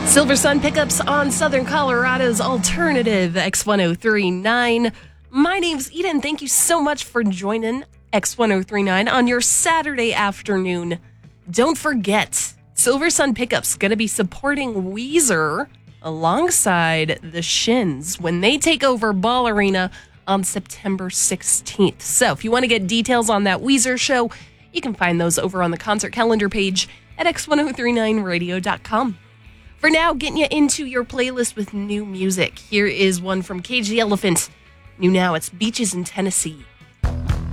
Silver Sun Pickups on Southern Colorado's alternative X1039. My name's Eden. Thank you so much for joining X1039 on your Saturday afternoon. Don't forget, Silver Sun Pickups going to be supporting Weezer alongside the Shins when they take over Ball Arena on September 16th. So if you want to get details on that Weezer show, you can find those over on the concert calendar page at x1039radio.com. For now, getting you into your playlist with new music. Here is one from Cage the Elephant. New now, it's Beaches in Tennessee.